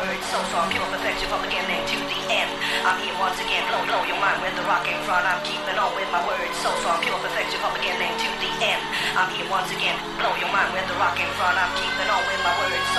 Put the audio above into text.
words so strong, pure perfection from beginning to the end. I'm here once again, blow your mind with the rock in front. I'm keeping on with my words so strong, pure perfection from beginning to the end. I'm here once again, blow your mind with the rock in front. I'm keeping on with my words